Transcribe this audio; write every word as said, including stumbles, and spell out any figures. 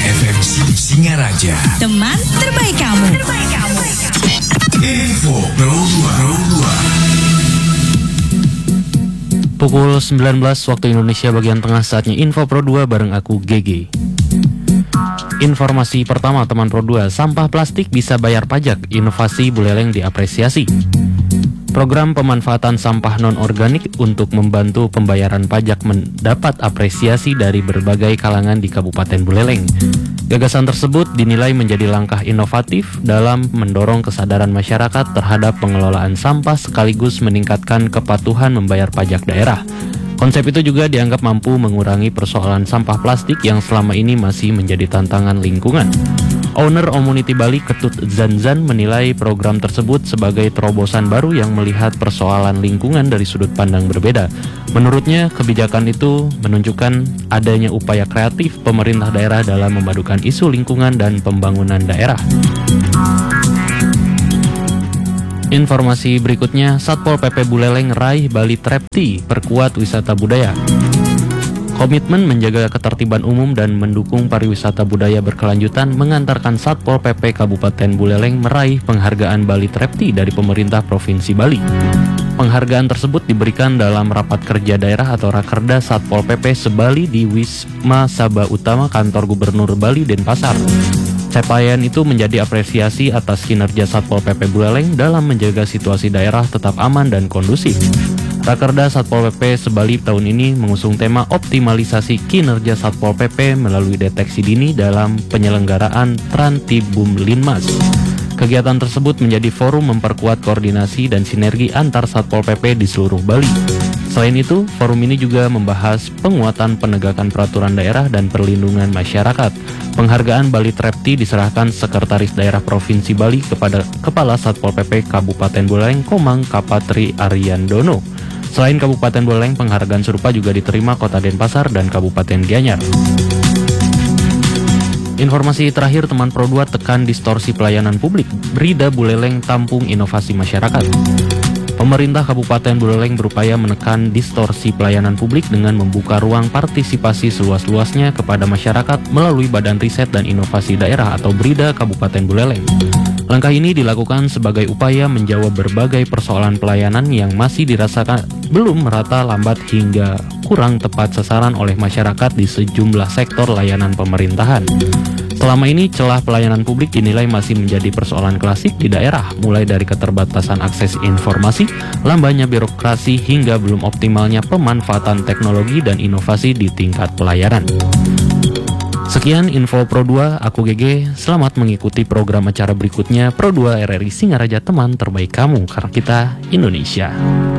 F M Singaraja, teman terbaik kamu. Terbaik kamu. Info Pro dua. Pukul sembilan belas waktu Indonesia bagian tengah, saatnya Info Pro dua bareng aku G G. Informasi pertama teman Pro dua, sampah plastik bisa bayar pajak, inovasi Buleleng diapresiasi. Program pemanfaatan sampah non-organik untuk membantu pembayaran pajak mendapat apresiasi dari berbagai kalangan di Kabupaten Buleleng. Gagasan tersebut dinilai menjadi langkah inovatif dalam mendorong kesadaran masyarakat terhadap pengelolaan sampah sekaligus meningkatkan kepatuhan membayar pajak daerah. Konsep itu juga dianggap mampu mengurangi persoalan sampah plastik yang selama ini masih menjadi tantangan lingkungan. Owner Omuniti Bali Ketut Zanzan menilai program tersebut sebagai terobosan baru yang melihat persoalan lingkungan dari sudut pandang berbeda. Menurutnya, kebijakan itu menunjukkan adanya upaya kreatif pemerintah daerah dalam memadukan isu lingkungan dan pembangunan daerah. Informasi berikutnya, Satpol P P Buleleng raih Bali Trepti, perkuat wisata budaya. Komitmen menjaga ketertiban umum dan mendukung pariwisata budaya berkelanjutan mengantarkan Satpol P P Kabupaten Buleleng meraih penghargaan Bali Trepti dari pemerintah Provinsi Bali. Penghargaan tersebut diberikan dalam rapat kerja daerah atau Rakerda Satpol P P Sebali di Wisma Sabah Utama Kantor Gubernur Bali Denpasar. Capaian itu menjadi apresiasi atas kinerja Satpol P P Buleleng dalam menjaga situasi daerah tetap aman dan kondusif. Rakerda Satpol P P Sebali tahun ini mengusung tema optimalisasi kinerja Satpol P P melalui deteksi dini dalam penyelenggaraan Trantibum Linmas. Kegiatan tersebut menjadi forum memperkuat koordinasi dan sinergi antar Satpol P P di seluruh Bali. Selain itu, forum ini juga membahas penguatan penegakan peraturan daerah dan perlindungan masyarakat. Penghargaan Bali Trepti diserahkan Sekretaris Daerah Provinsi Bali kepada Kepala Satpol P P Kabupaten Buleleng Komang Kapatri Ariandono. Selain Kabupaten Buleleng, penghargaan serupa juga diterima Kota Denpasar dan Kabupaten Gianyar. Informasi terakhir teman Pro dua, tekan distorsi pelayanan publik, Brida Buleleng tampung inovasi masyarakat. Pemerintah Kabupaten Buleleng berupaya menekan distorsi pelayanan publik dengan membuka ruang partisipasi seluas-luasnya kepada masyarakat melalui Badan Riset dan Inovasi Daerah atau BRIDA Kabupaten Buleleng. Langkah ini dilakukan sebagai upaya menjawab berbagai persoalan pelayanan yang masih dirasakan belum merata, lambat hingga kurang tepat sasaran oleh masyarakat di sejumlah sektor layanan pemerintahan. Selama ini, celah pelayanan publik dinilai masih menjadi persoalan klasik di daerah, mulai dari keterbatasan akses informasi, lambannya birokrasi, hingga belum optimalnya pemanfaatan teknologi dan inovasi di tingkat pelayanan. Sekian Info Pro dua, aku G G, selamat mengikuti program acara berikutnya Pro dua R R I Singaraja, teman terbaik kamu, karena kita Indonesia.